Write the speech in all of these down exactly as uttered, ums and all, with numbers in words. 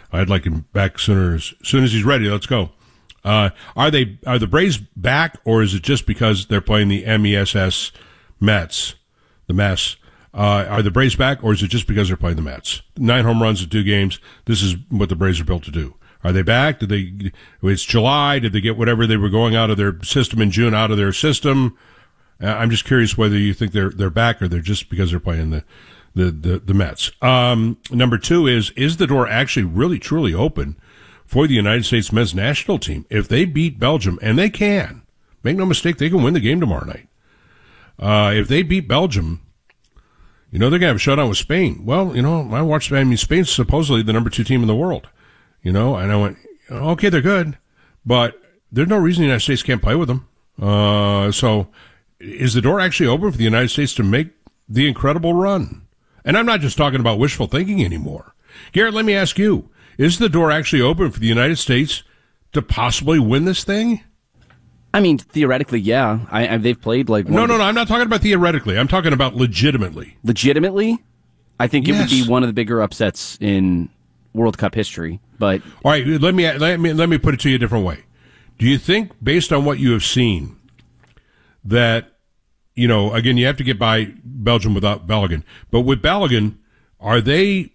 I'd like him back sooner, as soon as he's ready. Let's go. Uh, are they, are the Braves back, or is it just because they're playing the M E S S Mets, the Mets? Uh, are the Braves back, or is it just because they're playing the Mets? Nine home runs in two games. This is what the Braves are built to do. Are they back? Did they, it's July. Did they get whatever they were going out of their system in June out of their system? Uh, I'm just curious whether you think they're, they're back, or they're just because they're playing the, the, the, the Mets. Um, number two is, is the door actually really truly open for the United States men's national team? If they beat Belgium, and they can, make no mistake, they can win the game tomorrow night. Uh, if they beat Belgium, you know, they're going to have a showdown with Spain. Well, you know, I watched, I mean, Spain's supposedly the number two team in the world, you know, and I went, okay, they're good, but there's no reason the United States can't play with them. Uh, so is the door actually open for the United States to make the incredible run? And I'm not just talking about wishful thinking anymore. Garrett, let me ask you, is the door actually open for the United States to possibly win this thing? I mean, theoretically, yeah. I, I, they've played like... No, no, no, I'm not talking about theoretically. I'm talking about legitimately. Legitimately? I think it yes. would be one of the bigger upsets in World Cup history, but... All right, let me, let me, let me put it to you a different way. Do you think, based on what you have seen, that, you know, again, you have to get by Belgium without Balogun, but with Balogun, are they...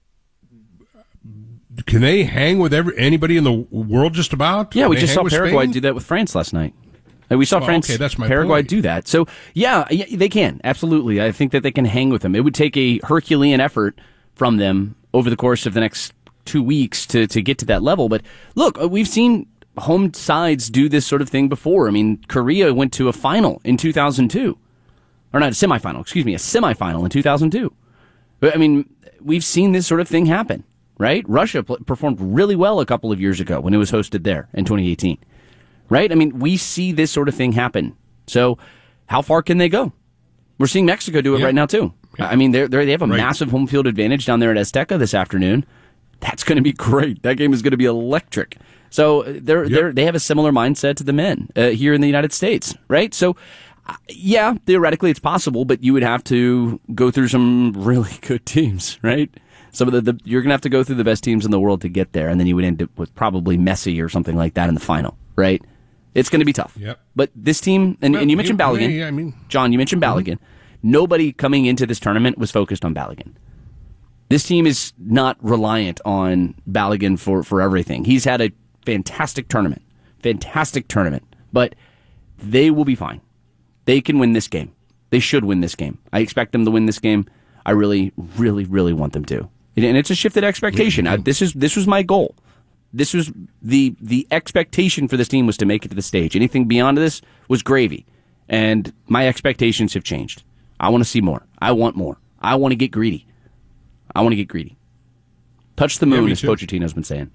Can they hang with every, anybody in the world just about? Yeah, Can we they just saw Paraguay Spain? do that with France last night. We saw well, France, okay, that's my Paraguay point. do that. So, yeah, yeah, they can. Absolutely. I think that they can hang with them. It would take a Herculean effort from them over the course of the next two weeks to, to get to that level. But look, we've seen home sides do this sort of thing before. I mean, Korea went to a final in two thousand two. Or not a semifinal, excuse me, a semifinal in two thousand two. But, I mean, we've seen this sort of thing happen. Right? Russia pl- performed really well a couple of years ago when it was hosted there in twenty eighteen. Right? I mean, we see this sort of thing happen. So how far can they go? We're seeing Mexico do it yeah. right now, too. Yeah. I mean, they're, they're, they have a right. massive home field advantage down there at Azteca this afternoon. That's going to be great. That game is going to be electric. So they're, yep. they're, they have a similar mindset to the men uh, here in the United States. Right? So, uh, yeah, theoretically it's possible, but you would have to go through some really good teams, right? Some of the, the you're going to have to go through the best teams in the world to get there, and then you would end up with probably Messi or something like that in the final, right? It's going to be tough. Yep. But this team, and, well, and you mentioned you, Balogun. Yeah, I mean, John, you mentioned Balogun. Mm-hmm. Nobody coming into this tournament was focused on Balogun. This team is not reliant on Balogun for, for everything. He's had a fantastic tournament. Fantastic tournament. But they will be fine. They can win this game. They should win this game. I expect them to win this game. I really, really, really want them to. And it's a shifted expectation. I, this is this was my goal. This was the the expectation for this team was to make it to the stage. Anything beyond this was gravy. And my expectations have changed. I want to see more. I want more. I want to get greedy. I want to get greedy. Touch the moon, yeah, as Pochettino's been saying.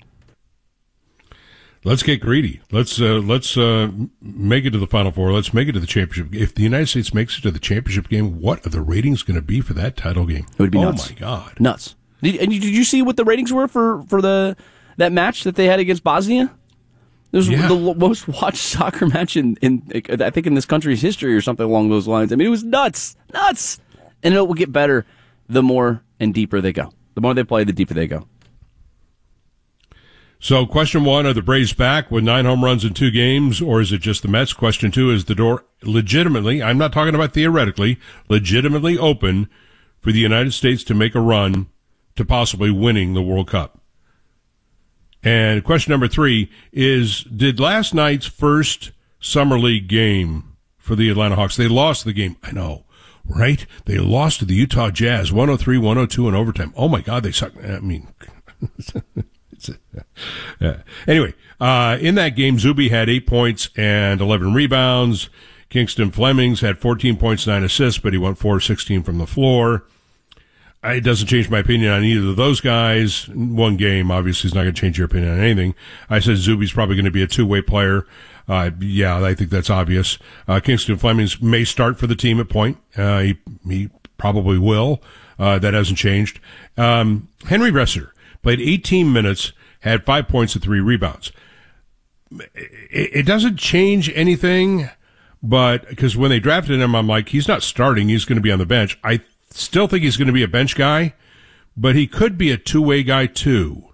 Let's get greedy. Let's uh, let's uh, make it to the Final Four. Let's make it to the championship. If the United States makes it to the championship game, what are the ratings going to be for that title game? It would be oh nuts. Oh my God, nuts! Did, and did you see what the ratings were for, for the that match that they had against Bosnia? It was yeah. the most watched soccer match in, in I think in this country's history or something along those lines. I mean, it was nuts, nuts, and it will get better the more and deeper they go. The more they play, the deeper they go. So question one, are the Braves back with nine home runs in two games, or is it just the Mets? Question two, is the door legitimately, I'm not talking about theoretically, legitimately open for the United States to make a run to possibly winning the World Cup? And question number three is, did last night's first Summer League game for the Atlanta Hawks, they lost the game, I know, right? They lost to the Utah Jazz, one oh three one oh two in overtime. Oh my God, they suck. I mean... Uh, anyway, uh, in that game, Zuby had eight points and eleven rebounds. Kingston Flemings had fourteen points, nine assists, but he went four of sixteen from the floor. It doesn't change my opinion on either of those guys. One game, obviously, is not going to change your opinion on anything. I said Zuby's probably going to be a two-way player. Uh, yeah, I think that's obvious. Uh, Kingston Flemings may start for the team at point. Uh, he, he probably will. Uh, that hasn't changed. Um, Henry Resser played eighteen minutes, had five points and three rebounds. It, it doesn't change anything, but because when they drafted him, I'm like, he's not starting. He's going to be on the bench. I still think he's going to be a bench guy, but he could be a two-way guy too.